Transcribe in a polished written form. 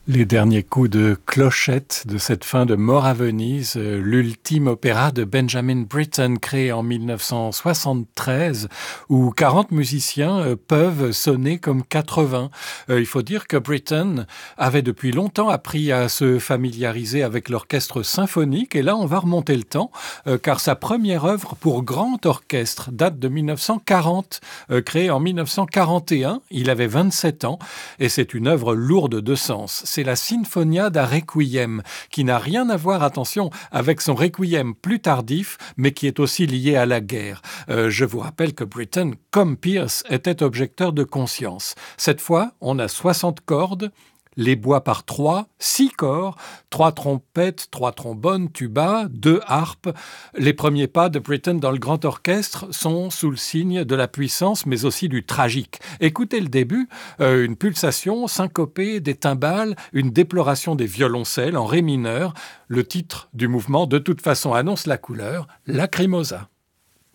Les derniers coups de clochette de cette fin de Mort à Venise, l'ultime opéra de Benjamin Britten créé en 1973 où 40 musiciens peuvent sonner comme 80. Il faut dire que Britten avait depuis longtemps appris à se familiariser avec l'orchestre symphonique et là on va remonter le temps car sa première œuvre pour grand orchestre date de 1940, créée en 1941. Il avait 27 ans et c'est une œuvre lourde de sens. C'est la Sinfonia da Requiem, qui n'a rien à voir, attention, avec son Requiem plus tardif, mais qui est aussi lié à la guerre. Je vous rappelle que Britten, comme Pierce, était objecteur de conscience. Cette fois, on a 60 cordes, les bois par 6 corps, 3 trompettes, 3 trombones, tuba, 2 harpes. Les premiers pas de Britten dans le grand orchestre sont sous le signe de la puissance, mais aussi du tragique. Écoutez le début, une pulsation syncopée des timbales, une déploration des violoncelles en ré mineur. Le titre du mouvement, de toute façon, annonce la couleur, Lacrimosa.